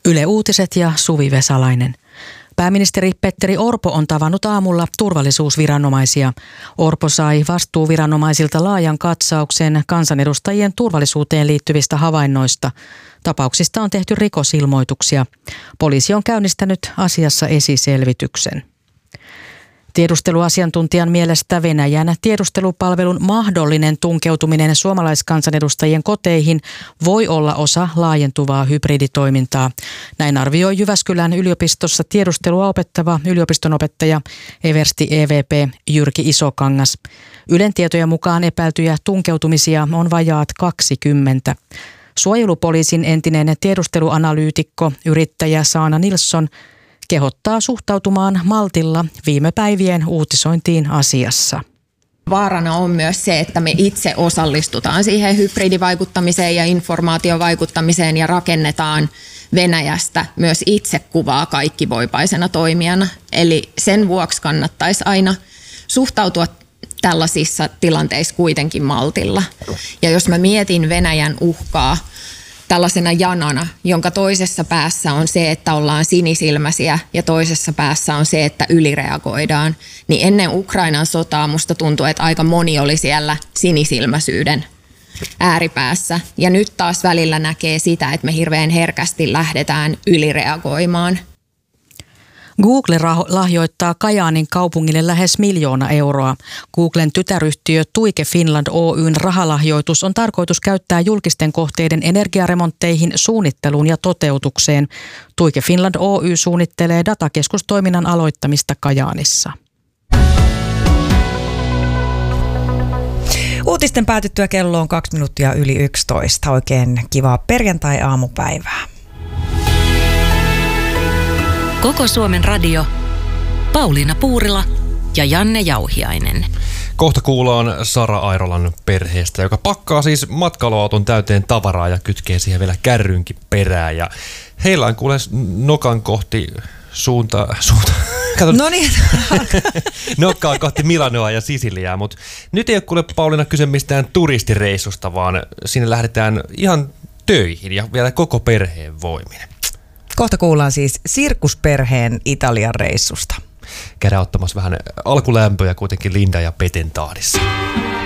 Yle Uutiset ja Suvi Vesalainen. Pääministeri Petteri Orpo on tavannut aamulla turvallisuusviranomaisia. Orpo sai vastuuviranomaisilta laajan katsauksen kansanedustajien turvallisuuteen liittyvistä havainnoista. Tapauksista on tehty rikosilmoituksia. Poliisi on käynnistänyt asiassa esiselvityksen. Tiedusteluasiantuntijan mielestä Venäjän tiedustelupalvelun mahdollinen tunkeutuminen suomalaiskansanedustajien koteihin voi olla osa laajentuvaa hybriditoimintaa. Näin arvioi Jyväskylän yliopistossa tiedustelua opettava yliopistonopettaja eversti EVP Jyrki Isokangas. Ylen tietojen mukaan epäiltyjä tunkeutumisia on vajaat 20. Suojelupoliisin entinen tiedusteluanalyytikko, yrittäjä Saana Nilsson kehottaa suhtautumaan maltilla viime päivien uutisointiin asiassa. Vaarana on myös se, että me itse osallistutaan siihen hybridivaikuttamiseen ja informaatiovaikuttamiseen ja rakennetaan Venäjästä myös itsekuvaa kaikkivoipaisena toimijana. Eli sen vuoksi kannattaisi aina suhtautua tällaisissa tilanteissa kuitenkin maltilla. Ja jos mä mietin Venäjän uhkaa tällaisena janana, jonka toisessa päässä on se, että ollaan sinisilmäisiä ja toisessa päässä on se, että ylireagoidaan, niin ennen Ukrainan sotaa musta tuntuu, että aika moni oli siellä sinisilmäisyyden ääripäässä. Ja nyt taas välillä näkee sitä, että me hirveän herkästi lähdetään ylireagoimaan. Google lahjoittaa Kajaanin kaupungille lähes 1 miljoona euroa. Googlen tytäryhtiö Tuike Finland Oyn rahalahjoitus on tarkoitus käyttää julkisten kohteiden energiaremontteihin, suunnitteluun ja toteutukseen. Tuike Finland Oy suunnittelee datakeskustoiminnan aloittamista Kajaanissa. Uutisten päätyttyä kello on 2 minuuttia yli 11. Oikein kivaa perjantai-aamupäivää. Koko Suomen radio, Pauliina Puurila ja Janne Jauhiainen. Kohta kuullaan Sara Airolan perheestä, joka pakkaa siis matkailuauton täyteen tavaraa ja kytkee siihen vielä kärrynkin perään. Ja heillä on kuule nokan kohti suunta. No niin. Nokkaa kohti Milanoa ja Sisiliaa, mutta nyt ei ole kuule Pauliina kyse mistään turistireissusta, vaan sinne lähdetään ihan töihin ja vielä koko perheen voimin. Kohta kuullaan siis sirkusperheen Italian reissusta. Käydään ottamassa vähän alkulämpöjä kuitenkin Linda ja Peten tahdissa.